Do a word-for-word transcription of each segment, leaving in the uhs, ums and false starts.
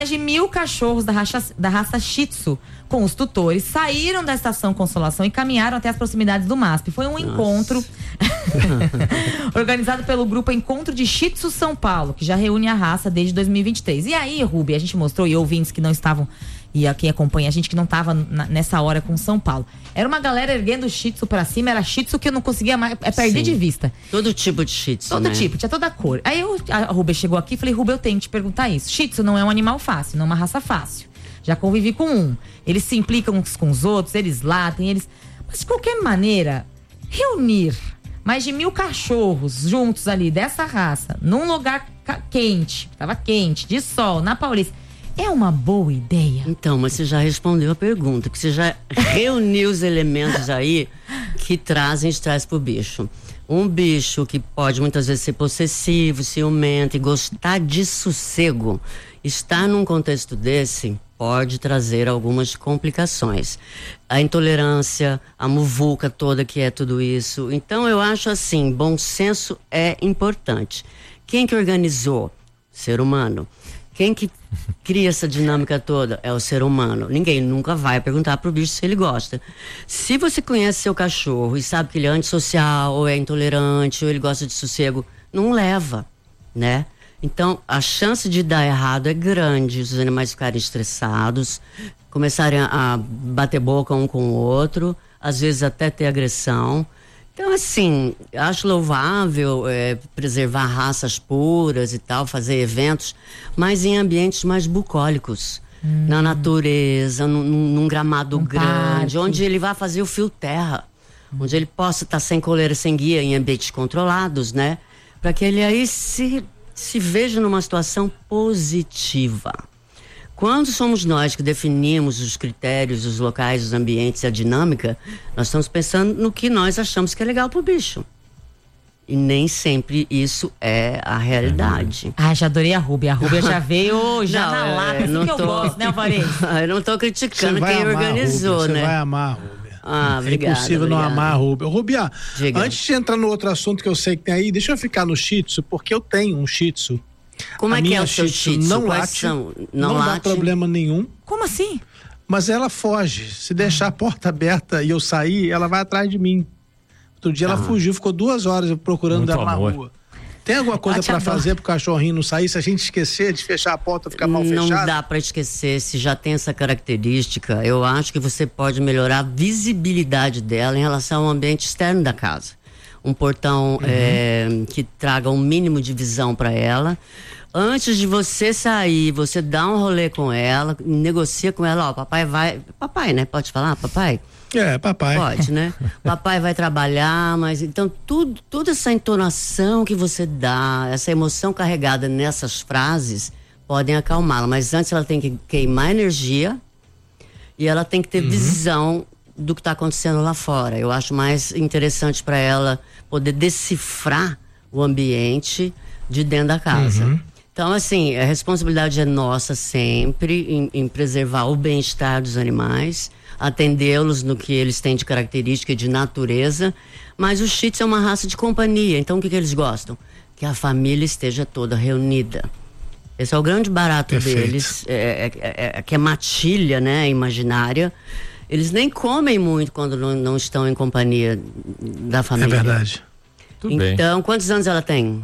de mil cachorros da raça, da raça Shih Tzu, com os tutores, saíram da estação Consolação e caminharam até as proximidades do M A S P. Foi um Nossa. encontro organizado pelo grupo Encontro de Shih Tzu São Paulo, que já reúne a raça desde dois mil e vinte e três. E aí, Rubi, a gente mostrou, e ouvintes que não estavam, e quem acompanha a gente que não estava nessa hora com São Paulo, era uma galera erguendo o Shih Tzu pra cima, era Shih Tzu que eu não conseguia mais, é perder Sim. de vista. Todo tipo de Shih Tzu, Todo né? tipo, tinha toda a cor. Aí eu, a Rubi chegou aqui e falei, Rubi, eu tenho que te perguntar isso. Shih Tzu não é um animal fácil, não é uma raça fácil. Já convivi com um. Eles se implicam uns com os outros, eles latem, eles... Mas de qualquer maneira, reunir mais de mil cachorros juntos ali dessa raça, num lugar quente, tava quente, de sol, na Paulista, é uma boa ideia? Então, mas você já respondeu a pergunta, que você já reuniu os elementos aí que trazem estresse pro bicho. Um bicho que pode muitas vezes ser possessivo, ciumento e gostar de sossego, estar num contexto desse pode trazer algumas complicações. A intolerância, a muvuca toda que é tudo isso. Então eu acho assim, bom senso é importante. Quem que organizou? Ser humano. Quem que cria essa dinâmica toda? É o ser humano. Ninguém nunca vai perguntar pro bicho se ele gosta. Se você conhece seu cachorro e sabe que ele é antissocial, ou é intolerante, ou ele gosta de sossego, não leva, né? Então, a chance de dar errado é grande. Os animais ficarem estressados, começarem a bater boca um com o outro, às vezes até ter agressão. Então, assim, acho louvável é, preservar raças puras e tal, fazer eventos, mas em ambientes mais bucólicos. Hum. Na natureza, num, num gramado um grande, parque. Onde ele vai fazer o fio terra. Hum. Onde ele possa estar sem coleira, sem guia, em ambientes controlados, né? Para que ele aí se... se veja numa situação positiva. Quando somos nós que definimos os critérios, os locais, os ambientes e a dinâmica, nós estamos pensando no que nós achamos que é legal pro bicho. E nem sempre isso é a realidade. Ah, já adorei a Rubi. A Rubi já veio já não, na lata, assim que eu gosto, né, Alvarez? Eu não tô criticando quem organizou, Rubi, né? Você vai amar, Rubi. Ah, obrigado. É impossível obrigado. não amar a Rubi. Rubi, Diga. Antes de entrar no outro assunto que eu sei que tem aí, deixa eu ficar no Shih Tzu, porque eu tenho um Shih Tzu. Como a é que é o Shih seu Shih Tzu? Não Quais late, são? Não, não late? dá problema nenhum. Como assim? Mas ela foge. Se deixar a porta aberta e eu sair, ela vai atrás de mim. Outro dia ah. ela fugiu, ficou duas horas procurando ela na rua. Tem alguma coisa para fazer pro cachorrinho não sair? Se a gente esquecer de fechar a porta, ficar mal fechada? Não dá para esquecer. Se já tem essa característica, eu acho que você pode melhorar a visibilidade dela em relação ao ambiente externo da casa. Um portão uhum. é, que traga um mínimo de visão para ela. Antes de você sair, você dá um rolê com ela, negocia com ela, ó, papai vai... Papai, né? Pode falar, papai? É, papai. Pode, né? Papai vai trabalhar, mas então tudo, toda essa entonação que você dá, essa emoção carregada nessas frases, podem acalmá-la. Mas antes ela tem que queimar energia e ela tem que ter uhum. visão do que está acontecendo lá fora. Eu acho mais interessante para ela poder decifrar o ambiente de dentro da casa. Uhum. Então, assim, a responsabilidade é nossa sempre em, em preservar o bem-estar dos animais, atendê-los no que eles têm de característica e de natureza, mas o Shih Tzu é uma raça de companhia, então o que, que eles gostam? Que a família esteja toda reunida. Esse é o grande barato Perfeito. deles, é, é, é, que é matilha, né, imaginária. Eles nem comem muito quando não, não estão em companhia da família. É verdade. Tudo então, bem. quantos anos ela tem?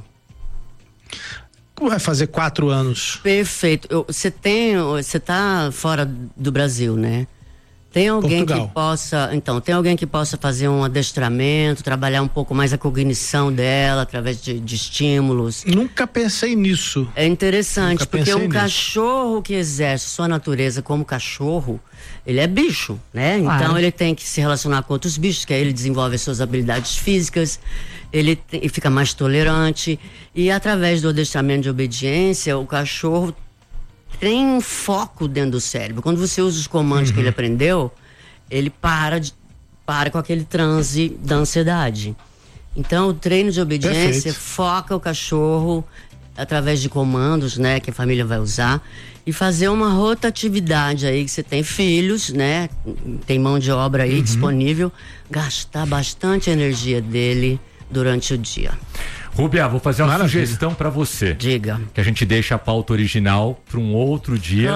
Vai fazer quatro anos. Perfeito. Você tem, você tá fora do Brasil, né? Tem alguém Portugal. que possa, então, tem alguém que possa fazer um adestramento, trabalhar um pouco mais a cognição dela através de, de estímulos? Nunca pensei nisso. É interessante, Nunca porque um nisso. cachorro que exerce sua natureza como cachorro, ele é bicho, né? Claro. Então ele tem que se relacionar com outros bichos, que aí ele desenvolve as suas habilidades físicas, ele, te, ele fica mais tolerante, e através do adestramento de obediência, o cachorro tem um foco dentro do cérebro. Quando você usa os comandos uhum. que ele aprendeu, ele para, de, para com aquele transe da ansiedade. Então, o treino de obediência Perfeito. foca o cachorro através de comandos, né, que a família vai usar, e fazer uma rotatividade aí, que você tem filhos, né, tem mão de obra aí uhum. disponível, gastar bastante energia dele durante o dia. Rúbia, vou fazer uma Maravilha. sugestão para você. Diga. Que a gente deixa a pauta original para um outro dia.